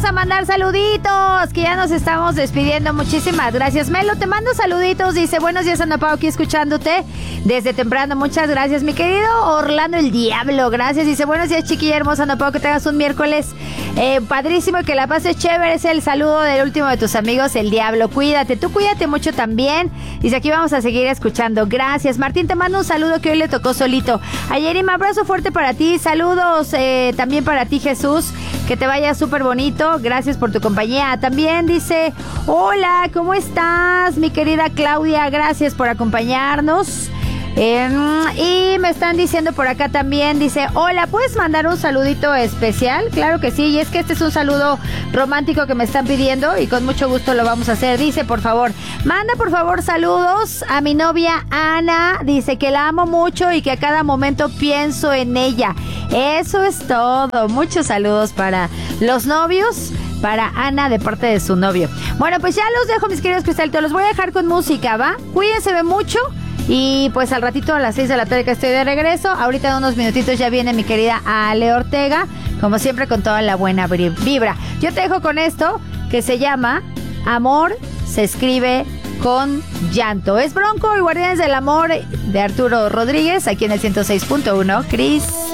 a mandar saluditos, que ya nos estamos despidiendo. Muchísimas gracias. Melo, te mando saluditos. Dice, buenos días, Ana Pao, aquí escuchándote desde temprano. Muchas gracias. Mi querido Orlando el Diablo, gracias. Dice, buenos días, chiquilla hermosa, Ana Pao, que tengas un miércoles padrísimo y que la pases chévere. Es el saludo del último de tus amigos, el Diablo. Cuídate, tú cuídate mucho también. Dice, aquí vamos a seguir escuchando. Gracias. Martín, te mando un saludo que hoy le tocó solito. Ayer, un abrazo fuerte para ti. Saludos también para ti, Jesús. Que te vaya súper bonito. Gracias por tu compañía. También dice, hola, ¿cómo estás, mi querida Claudia? Gracias por acompañarnos. Y me están diciendo por acá también, dice, hola, ¿puedes mandar un saludito especial? Claro que sí, y es que este es un saludo romántico que me están pidiendo y con mucho gusto lo vamos a hacer. Dice, por favor, manda por favor saludos a mi novia Ana. Dice que la amo mucho y que a cada momento pienso en ella. Eso es todo. Muchos saludos para los novios, para Ana de parte de su novio. Bueno, pues ya los dejo, mis queridos cristalitos. Los voy a dejar con música, ¿va? Cuídense mucho. Y pues al ratito a las 6 de la tarde que estoy de regreso. Ahorita en unos minutitos ya viene mi querida Ale Ortega, como siempre con toda la buena vibra. Yo te dejo con esto que se llama Amor se escribe con llanto. Es Bronco y Guardianes del Amor de Arturo Rodríguez, aquí en el 106.1. Cris.